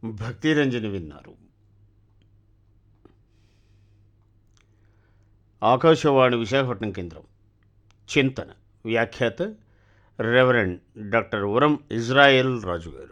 భక్తిరంజని విన్నారు. ఆకాశవాణి విశాఖపట్నం కేంద్రం. చింతన వ్యాఖ్యాత రెవరెండ్ డాక్టర్ ఉరం ఇజ్రాయెల్ రాజు గారు.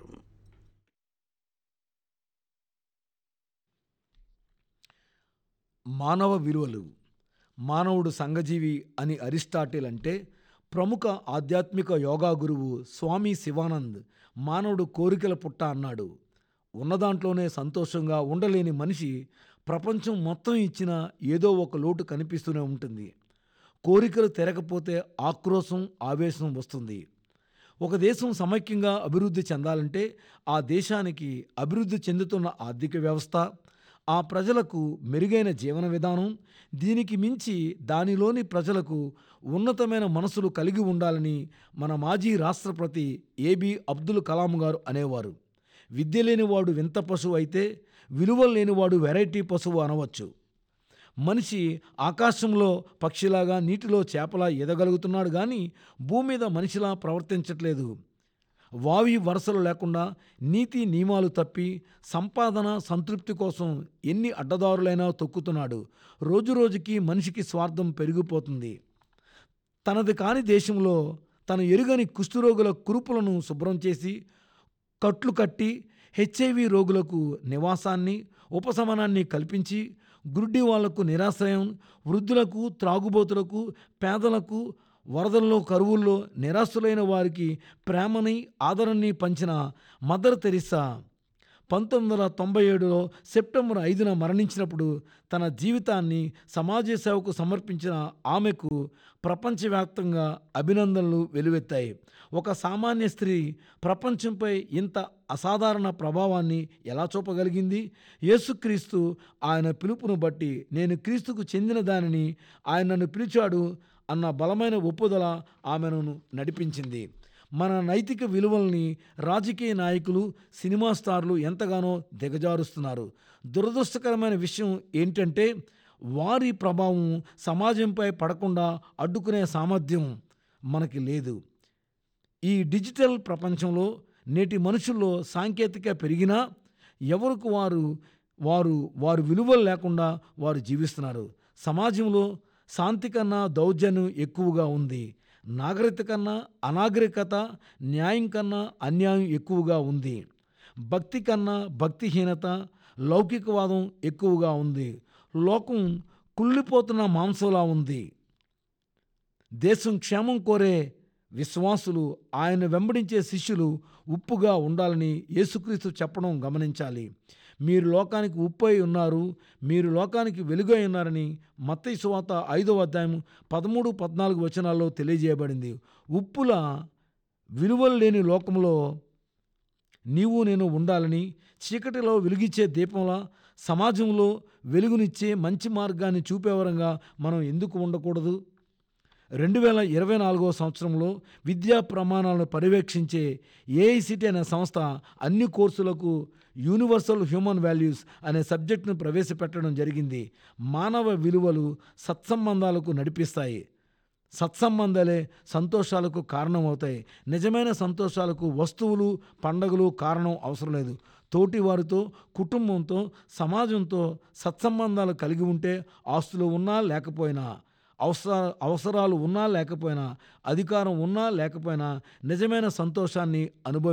మానవ విలువలు. మానవుడు సంఘజీవి అని అరిస్టాటిల్ అంటే, ప్రముఖ ఆధ్యాత్మిక యోగా గురువు స్వామి శివానంద్ మానవుడు కోరికల పుట్ట అన్నాడు. ఉన్నదాంట్లోనే సంతోషంగా ఉండలేని మనిషి ప్రపంచం మొత్తం ఇచ్చినా ఏదో ఒక లోటు కనిపిస్తూనే ఉంటుంది. కోరికలు తెరకపోతే ఆక్రోశం, ఆవేశం వస్తుంది. ఒక దేశం సమైక్యంగా అభివృద్ధి చెందాలంటే ఆ దేశానికి అభివృద్ధి చెందుతున్న ఆర్థిక వ్యవస్థ, ఆ ప్రజలకు మెరుగైన జీవన విధానం, దీనికి మించి దానిలోని ప్రజలకు ఉన్నతమైన మనసులు కలిగి ఉండాలని మన మాజీ రాష్ట్రపతి ఏబి అబ్దుల్ కలాం గారు అనేవారు. విద్య లేనివాడు వింత పశువు అయితే, విలువలు లేనివాడు వెరైటీ పశువు అనవచ్చు. మనిషి ఆకాశంలో పక్షిలాగా, నీటిలో చేపలా ఎదగలుగుతున్నాడు కానీ భూమి మీద మనిషిలా ప్రవర్తించట్లేదు. వావి వరసలు లేకుండా, నీతి నియమాలు తప్పి, సంపాదన సంతృప్తి కోసం ఎన్ని అడ్డదారులైనా తొక్కుతున్నాడు. రోజురోజుకి మనిషికి స్వార్థం పెరిగిపోతుంది. తనది కాని దేశంలో తన ఎరుగని కుష్ఠరోగుల కురుపులను శుభ్రం చేసి, కట్లు కట్టి, హెచ్ఐవి రోగులకు నివాసాన్ని, ఉపశమనాన్ని కల్పించి, గుడ్డి వాళ్లకు నిరాశ్రయం, వృద్ధులకు, త్రాగుబోతులకు, పేదలకు, వరదల్లో, కరువుల్లో నిరాశ్రులైన వారికి ప్రేమని, ఆదరణని పంచిన మదర్ తెరిసా 1997లో సెప్టెంబర్ 5న మరణించినప్పుడు తన జీవితాన్ని సమాజ సేవకు సమర్పించిన ఆమెకు ప్రపంచవ్యాప్తంగా అభినందనలు వెల్లువెత్తాయి. ఒక సామాన్య స్త్రీ ప్రపంచంపై ఇంత అసాధారణ ప్రభావాన్ని ఎలా చూపగలిగింది? యేసుక్రీస్తు ఆయన పిలుపును బట్టి, నేను క్రీస్తుకు చెందిన దానిని, ఆయన నన్ను పిలిచాడు అన్న బలమైన ఒప్పుదల ఆమెను నడిపించింది. మన నైతిక విలువల్ని రాజకీయ నాయకులు, సినిమా స్టార్లు ఎంతగానో దిగజారుస్తున్నారు. దురదృష్టకరమైన విషయం ఏంటంటే, వారి ప్రభావం సమాజంపై పడకుండా అడ్డుకునే సామర్థ్యం మనకి లేదు. ఈ డిజిటల్ ప్రపంచంలో నేటి మనుషుల్లో సాంకేతిక పెరిగినా ఎవరికి వారు విలువలు లేకుండా వారు జీవిస్తున్నారు. సమాజంలో శాంతి కన్నా దౌర్జన్యం ఎక్కువగా ఉంది. నాగరికత కన్నా అనాగరికత, న్యాయం కన్నా అన్యాయం ఎక్కువగా ఉంది. భక్తి కన్నా భక్తిహీనత, లౌకికవాదం ఎక్కువగా ఉంది. లోకం కుళ్ళిపోతున్న మాంసంలా ఉంది. దేశం క్షేమం కోరే విశ్వాసులు, ఆయన వెంబడించే శిష్యులు ఉప్పుగా ఉండాలని యేసుక్రీస్తు చెప్పడం గమనించాలి. మీరు లోకానికి ఉప్పు అయి ఉన్నారు, మీరు లోకానికి వెలుగై ఉన్నారని మత్తయి సువార్త 5వ అధ్యాయం 13-14 వచనాల్లో తెలియజేయబడింది. ఉప్పుల విలువలు లేని లోకంలో నీవు నేను ఉండాలని, చీకటిలో వెలుగిచ్చే దీపంలా సమాజంలో వెలుగునిచ్చే మంచి మార్గాన్ని చూపేవరంగా మనం ఎందుకు ఉండకూడదు? 2024వ సంవత్సరంలో విద్యా ప్రమాణాలను పర్యవేక్షించే ఏఐసిటి అనే సంస్థ అన్ని కోర్సులకు యూనివర్సల్ హ్యూమన్ వాల్యూస్ అనే సబ్జెక్టును ప్రవేశపెట్టడం జరిగింది. మానవ విలువలు సత్సంబంధాలకు నడిపిస్తాయి. సత్సంబంధాలే సంతోషాలకు కారణమవుతాయి. నిజమైన సంతోషాలకు వస్తువులు, పండగలు కారణం అవసరం లేదు. తోటి వారితో, కుటుంబంతో, సమాజంతో సత్సంబంధాలు కలిగి ఉంటే ఆస్తులు ఉన్నా లేకపోయినా, అవసరాలు ఉన్నా లేకపోయినా, అధికారం ఉన్నా లేకపోయినా నిజమైన సంతోషాన్ని